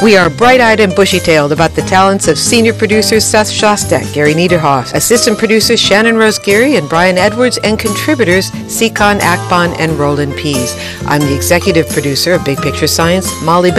We are bright-eyed and bushy-tailed about the talents of senior producers Seth Shostak, Gary Niederhoff, assistant producers Shannon Rose Geary and Brian Edwards, and contributors Sikon Akbon and Roland Pease. I'm the executive producer of Big Picture Science, Molly